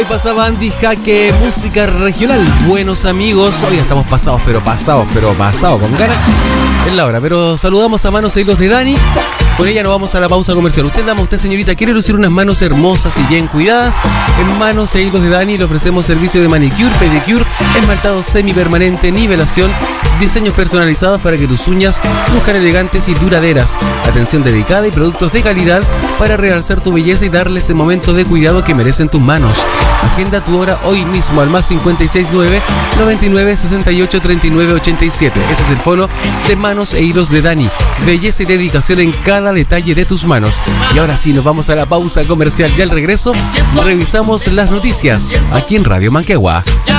Pasaba Andy Jaque, música regional. Buenos amigos, hoy estamos pasados con ganas en la hora, pero saludamos a Manos e Hilos de Dani. Con ella nos vamos a la pausa comercial. Usted señorita, quiere lucir unas manos hermosas y bien cuidadas. En Manos e Hilos de Dani le ofrecemos servicio de manicure, pedicure, esmaltado semipermanente, nivelación, diseños personalizados para que tus uñas luzcan elegantes y duraderas, atención dedicada y productos de calidad para realzar tu belleza y darle ese momento de cuidado que merecen tus manos. Agenda tu hora hoy mismo al más 569 99 68 39 87. Ese es el fono de Manos e Hilos de Dani. Belleza y dedicación en cada detalle de tus manos. Y ahora sí, nos vamos a la pausa comercial. Ya al regreso revisamos las noticias aquí en Radio Manquehue.